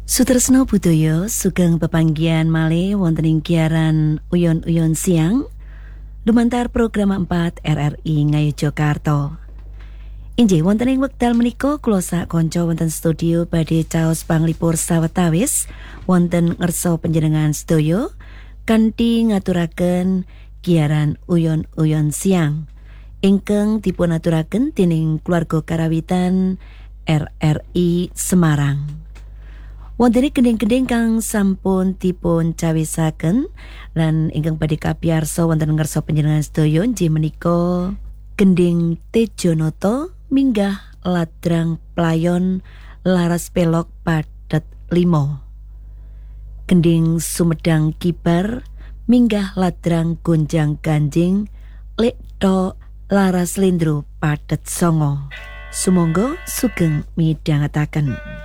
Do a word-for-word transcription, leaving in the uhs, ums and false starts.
Sutresno budaya sugeng pepanggihan malih wonten ing giaran Uyon-uyon siang lumantar program empat R R I Ngayogyakarta. Inggih wonten ing wekdal menika kula sak kanca wonten studio badhe caos panglipur sawetawis wonten ngersa panjenengan sedaya kanthi ngaturaken giaran Uyon-uyon siang ingkang dipun aturaken dening keluarga karawitan R R I Semarang. Wonten gending-gending kang sampun dipun cawisaken lan ingkang badhe kapiyarsa wonten ngersa panjenengan sedaya inggih menika gending Tejonata minggah ladrang playon laras pelok padet limo. Gending Sumedang Kibar minggah ladrang gonjang ganjing lekto laras lindro padet songo. Sumangga sugeng midhangetaken.